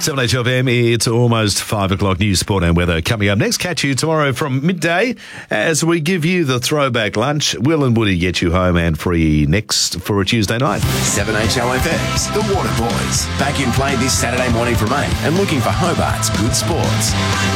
7HFM, it's almost 5 o'clock. News, sport and weather coming up next. Catch you tomorrow from midday as we give you the throwback lunch. Will and Woody get you home and free next for a Tuesday night. 7HLFM's The Water Boys. Back in play this Saturday morning from 8 and looking for Hobart's good sports.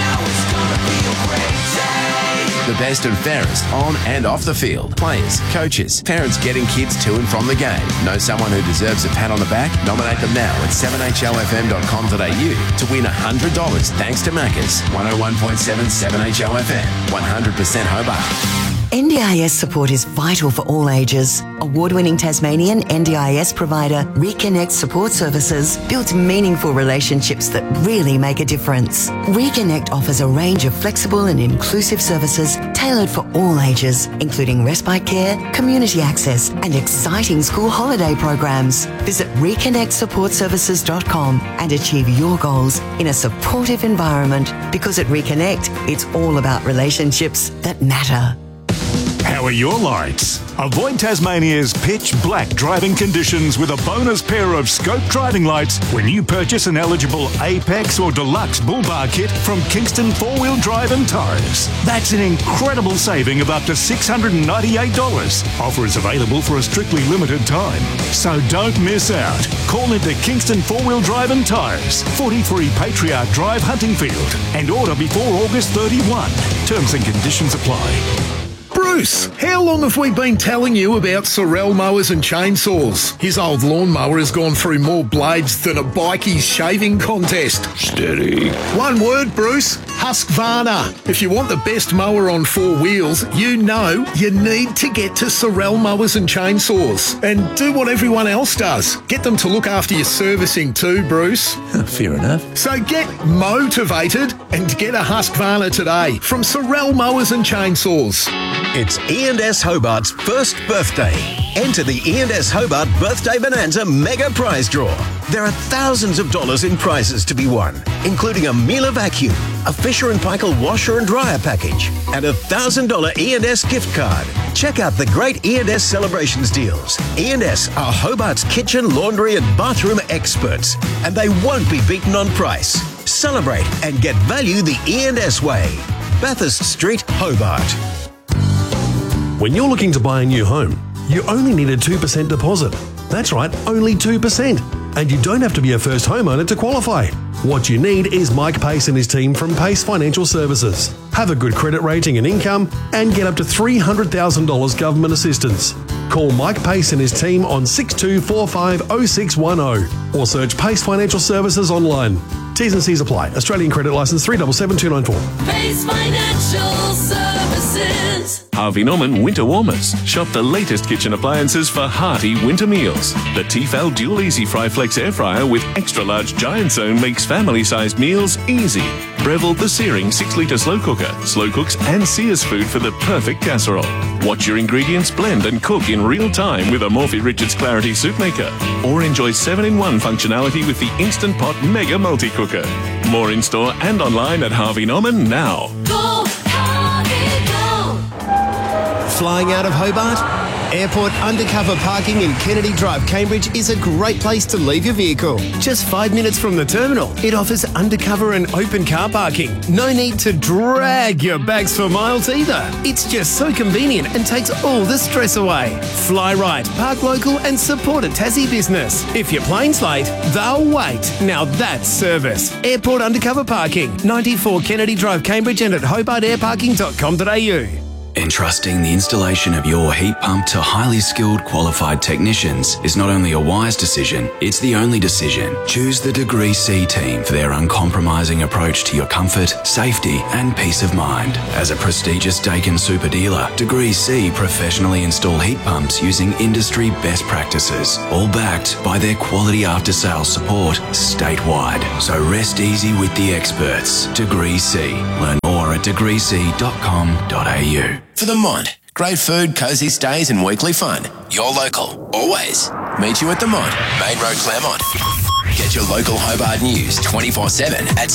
The best and fairest on and off the field. Players, coaches, parents getting kids to and from the game. Know someone who deserves a pat on the back? Nominate them now at 7HLFM.com.au to win $100 thanks to Macca's. 101.7 7HLFM. 100% Hobart. NDIS support is vital for all ages. Award-winning Tasmanian NDIS provider Reconnect Support Services builds meaningful relationships that really make a difference. Reconnect offers a range of flexible and inclusive services tailored for all ages, including respite care, community access, and exciting school holiday programs. Visit reconnectsupportservices.com and achieve your goals in a supportive environment, because at Reconnect, it's all about relationships that matter. How are your lights? Avoid Tasmania's pitch black driving conditions with a bonus pair of scope driving lights when you purchase an eligible Apex or Deluxe Bull Bar kit from Kingston 4-Wheel Drive and Tyres. That's an incredible saving of up to $698. Offer is available for a strictly limited time, so don't miss out. Call into Kingston 4-Wheel Drive and Tyres, 43 Patriarch Drive, Huntingfield, and order before August 31. Terms and conditions apply. Bruce, how long have we been telling you about Sorel mowers and chainsaws? His old lawnmower has gone through more blades than a bikie's shaving contest. Steady. One word, Bruce. Husqvarna. If you want the best mower on 4 wheels, you know you need to get to Sorel mowers and chainsaws. And do what everyone else does. Get them to look after your servicing too, Bruce. Fair enough. So get motivated and get a Husqvarna today from Sorel mowers and chainsaws. It's E&S Hobart's first birthday. Enter the E&S Hobart Birthday Bonanza Mega Prize Draw. There are thousands of dollars in prizes to be won, including a Miele vacuum, a Fisher & Paykel washer and dryer package, and a $1,000 E&S gift card. Check out the great E&S celebrations deals. E&S are Hobart's kitchen, laundry and bathroom experts, and they won't be beaten on price. Celebrate and get value the E&S way. Bathurst Street, Hobart. When you're looking to buy a new home, you only need a 2% deposit. That's right, only 2%. And you don't have to be a first homeowner to qualify. What you need is Mike Pace and his team from Pace Financial Services. Have a good credit rating and income and get up to $300,000 government assistance. Call Mike Pace and his team on 62450610 or search Pace Financial Services online. T's and C's apply. Australian credit licence 377294. Pace Financial Services. Harvey Norman Winter Warmers. Shop the latest kitchen appliances for hearty winter meals. The Tefal Dual Easy Fry Flex Air Fryer with extra large giant zone makes family-sized meals easy. Breville the Searing 6-litre slow cooker. Slow cooks and sears food for the perfect casserole. Watch your ingredients blend and cook in real time with a Morphy Richards Clarity Soup Maker. Or enjoy 7-in-1 functionality with the Instant Pot Mega Multi-Cooker. More in-store and online at Harvey Norman now. Go, Harvey, go! Flying out of Hobart? Airport undercover parking in Kennedy Drive, Cambridge is a great place to leave your vehicle. Just 5 minutes from the terminal, it offers undercover and open car parking. No need to drag your bags for miles either. It's just so convenient and takes all the stress away. Fly right, park local and support a Tassie business. If your plane's late, they'll wait. Now that's service. Airport undercover parking, 94 Kennedy Drive, Cambridge and at hobartairparking.com.au. Entrusting the installation of your heat pump to highly skilled, qualified technicians is not only a wise decision, it's the only decision. Choose the Degree C team for their uncompromising approach to your comfort, safety and peace of mind. As a prestigious Daikin super dealer, Degree C professionally install heat pumps using industry best practices, all backed by their quality after-sales support statewide. So rest easy with the experts. Degree C. Learn more at degreec.com.au. For the Mont. Great food, cosy stays and weekly fun. Your local. Always. Meet you at the Mont. Main Road, Claremont. Get your local Hobart news 24/7 at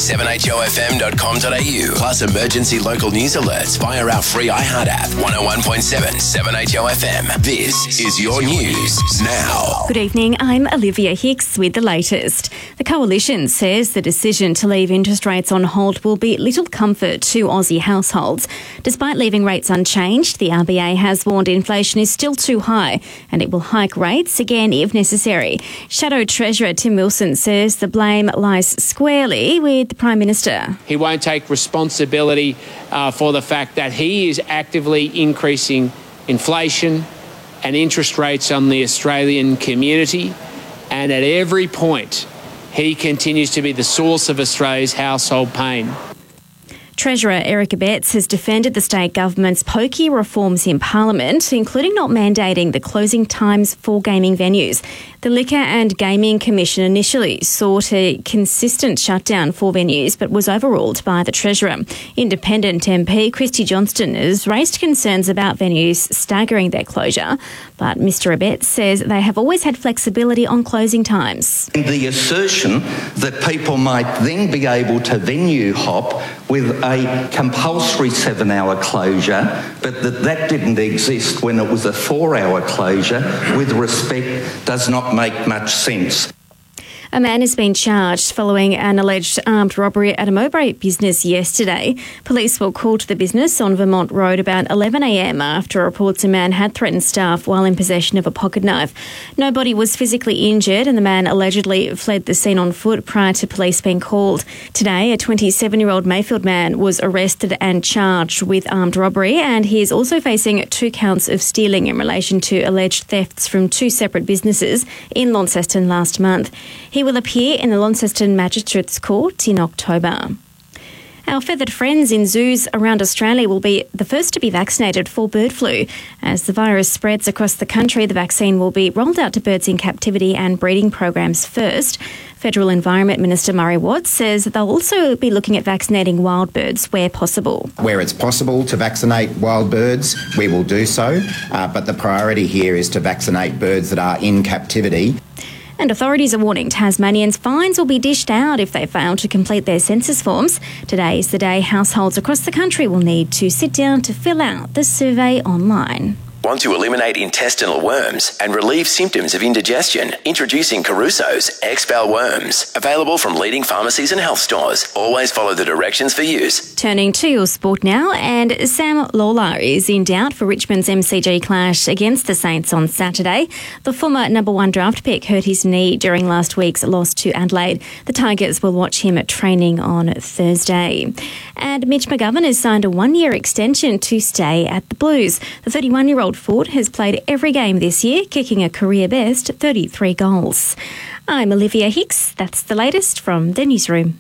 7hofm.com.au. Plus emergency local news alerts via our free iHeart app. 101.7 7HOFM. This is your news now. Good evening, I'm Olivia Hicks with the latest. The Coalition says the decision to leave interest rates on hold will be little comfort to Aussie households. Despite leaving rates unchanged, the RBA has warned inflation is still too high and it will hike rates again if necessary. Shadow Treasurer Tim Wilson says the blame lies squarely with the Prime Minister. He won't take responsibility for the fact that he is actively increasing inflation and interest rates on the Australian community, and at every point he continues to be the source of Australia's household pain. Treasurer Eric Abetz has defended the state government's pokey reforms in Parliament, including not mandating the closing times for gaming venues. The Liquor and Gaming Commission initially sought a consistent shutdown for venues, but was overruled by the Treasurer. Independent MP Christy Johnston has raised concerns about venues staggering their closure, but Mr Abetz says they have always had flexibility on closing times. The assertion that people might then be able to venue hop with a compulsory 7-hour closure, but that didn't exist when it was a 4-hour closure, with respect, does not make much sense. A man has been charged following an alleged armed robbery at a Mowbray business yesterday. Police were called to the business on Vermont Road about 11 a.m. after reports a man had threatened staff while in possession of a pocket knife. Nobody was physically injured and the man allegedly fled the scene on foot prior to police being called. Today, a 27-year-old Mayfield man was arrested and charged with armed robbery, and he is also facing 2 counts of stealing in relation to alleged thefts from 2 separate businesses in Launceston last month. He will appear in the Launceston Magistrates Court in October. Our feathered friends in zoos around Australia will be the first to be vaccinated for bird flu. As the virus spreads across the country, the vaccine will be rolled out to birds in captivity and breeding programs first. Federal Environment Minister Murray Watt says they'll also be looking at vaccinating wild birds where possible. Where it's possible to vaccinate wild birds, we will do so, but the priority here is to vaccinate birds that are in captivity. And authorities are warning Tasmanians fines will be dished out if they fail to complete their census forms. Today is the day households across the country will need to sit down to fill out the survey online. Want to eliminate intestinal worms and relieve symptoms of indigestion? Introducing Caruso's Expel Worms. Available from leading pharmacies and health stores. Always follow the directions for use. Turning to your sport now, and Sam Lawler is in doubt for Richmond's MCG clash against the Saints on Saturday. The former number 1 draft pick hurt his knee during last week's loss to Adelaide. The Tigers will watch him at training on Thursday. And Mitch McGovern has signed a 1-year extension to stay at the Blues. The 31-year-old Ford has played every game this year, kicking a career-best 33 goals. I'm Olivia Hicks. That's the latest from the newsroom.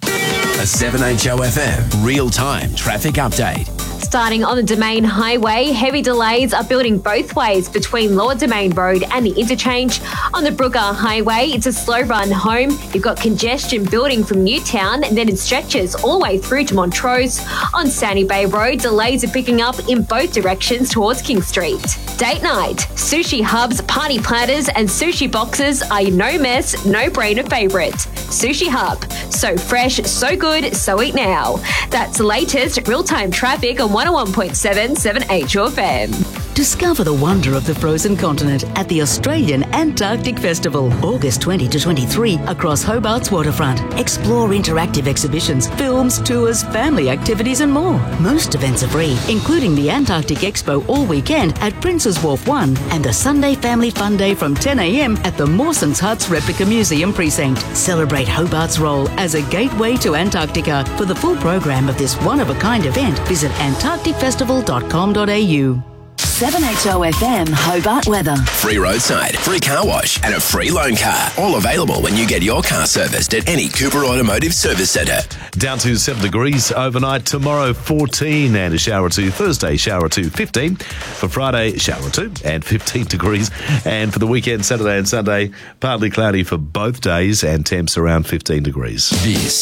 A 7HOFM real-time traffic update. Starting on the Domain Highway, heavy delays are building both ways between Lower Domain Road and the interchange. On the Brooker Highway, it's a slow run home. You've got congestion building from Newtown and then it stretches all the way through to Montrose. On Sandy Bay Road, delays are picking up in both directions towards King Street. Date night, Sushi Hub's party platters and sushi boxes are no mess, no-brainer favourite. Sushi Hub, so fresh, so good, so eat now. That's the latest real-time traffic on 101.7 7HOFM. Discover the wonder of the frozen continent at the Australian Antarctic Festival, August 20 to 23 across Hobart's waterfront. Explore interactive exhibitions, films, tours, family activities and more. Most events are free, including the Antarctic Expo all weekend at Prince's Wharf 1 and the Sunday Family Fun Day from 10 a.m. at the Mawson's Huts Replica Museum Precinct. Celebrate Hobart's role as a gateway to Antarctica. For the full program of this one-of-a-kind event, visit antarcticfestival.com.au. 7HOFM Hobart weather. Free roadside, free car wash and a free loan car. All available when you get your car serviced at any Cooper Automotive Service Centre. Down to 7 degrees overnight. Tomorrow 14 and a shower or 2. Thursday shower or 2 15. For Friday shower or 2 and 15 degrees. And for the weekend Saturday and Sunday partly cloudy for both days and temps around 15 degrees. This